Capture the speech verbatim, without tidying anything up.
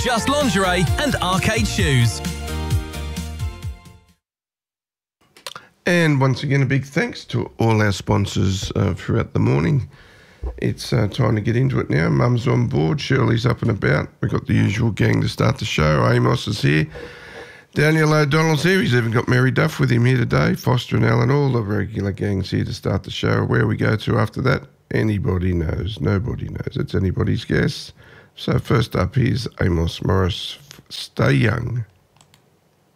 Just Lingerie and Arcade Shoes. And once again, a big thanks to all our sponsors uh, throughout the morning. It's uh, time to get into it now. Mum's on board. Shirley's up and about. We've got the usual gang to start the show. Amos is here. Daniel O'Donnell's here. He's even got Mary Duff with him here today. Foster and Alan, all the regular gangs here to start the show. Where we go to after that, anybody knows. Nobody knows. It's anybody's guess. So first up, here's Amos Morris. Stay young.